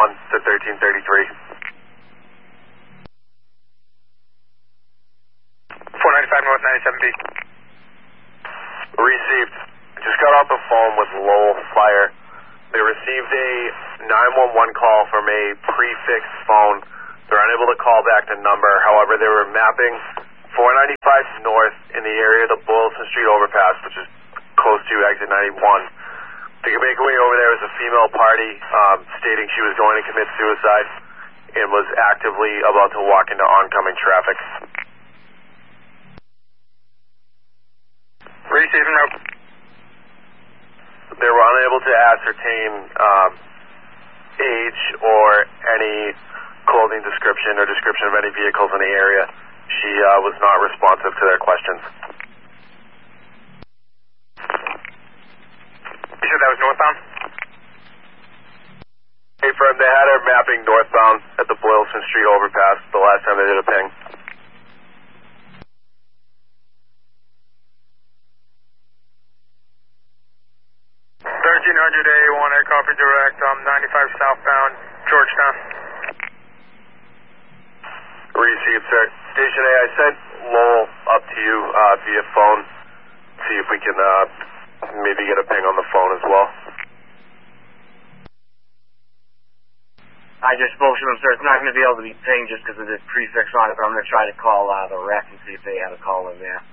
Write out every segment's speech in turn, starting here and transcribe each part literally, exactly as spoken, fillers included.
one to thirteen thirty-three. four ninety-five North ninety-seven B. Received. Just got off the phone with Lowell Fire. They received a nine one one call from a prefixed phone. They're unable to call back the number. However, they were mapping four ninety-five North in the area of the Boylston Street overpass, which is close to exit ninety-one. They could make her way over there as a female party, um, stating she was going to commit suicide and was actively about to walk into oncoming traffic. Receiving route. They were unable to ascertain um, age or any clothing description or description of any vehicles in the area. She uh, was not responsive to their questions. You said that was northbound? Hey, friend, they had her mapping northbound at the Boylston Street overpass the last time they did a ping. thirteen hundred A one, air copy direct, um, ninety-five southbound, Georgetown. Received, sir. Station A, I sent Lowell up to you uh, via phone. See if we can uh, maybe get a ping on the phone as well. I just spoke to him, sir. It's not going to be able to be pinged just because of this prefix on it, but I'm going to try to call uh, the rec and see if they have a caller there.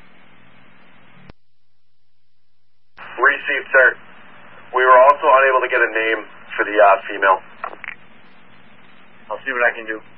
Received, sir. We were also unable to get a name for the uh, female. I'll see what I can do.